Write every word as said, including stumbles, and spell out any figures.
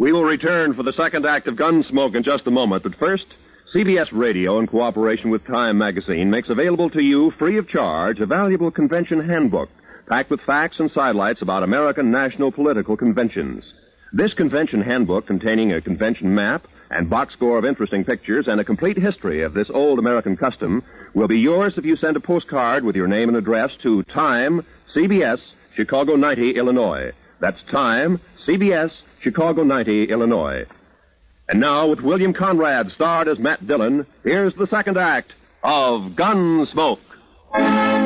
We will return for the second act of Gunsmoke in just a moment, but first, C B S Radio, in cooperation with Time Magazine, makes available to you, free of charge, a valuable convention handbook packed with facts and sidelights about American national political conventions. This convention handbook, containing a convention map and box score of interesting pictures and a complete history of this old American custom, will be yours if you send a postcard with your name and address to Time, C B S, Chicago ninety, Illinois. That's Time, C B S, Chicago ninety, Illinois. And now, with William Conrad starred as Matt Dillon, here's the second act of Gunsmoke.